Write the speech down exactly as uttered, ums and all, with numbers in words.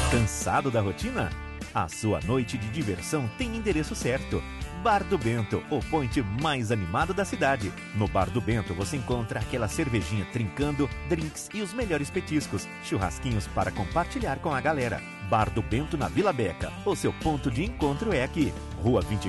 Cansado da rotina? A sua noite de diversão tem endereço certo. Bar do Bento, o point mais animado da cidade. No Bar do Bento você encontra aquela cervejinha trincando, drinks e os melhores petiscos, churrasquinhos para compartilhar com a galera. Bar do Bento na Vila Beca, o seu ponto de encontro é aqui. Rua vinte